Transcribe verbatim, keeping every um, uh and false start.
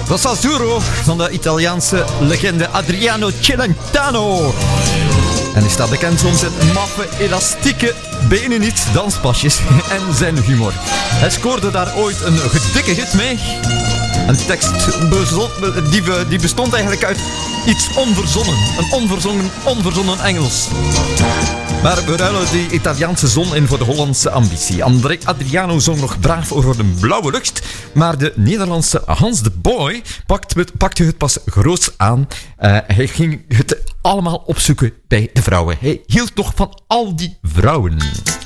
Dat was Azzurro van de Italiaanse legende Adriano Celentano. En hij staat bekend om zijn maffe, elastieke benen niet, danspasjes en zijn humor. Hij scoorde daar ooit een dikke hit mee. Een tekst bezon, die, die bestond eigenlijk uit iets onverzonnen. Een onverzonnen, onverzonnen Engels. Maar we ruilen die Italiaanse zon in voor de Hollandse ambitie. André Adriano zong nog braaf over de blauwe lucht, maar de Nederlandse Hans de Boy pakte, pakte het pas groots aan. Uh, hij ging het allemaal opzoeken bij de vrouwen. Hij hield toch van al die vrouwen.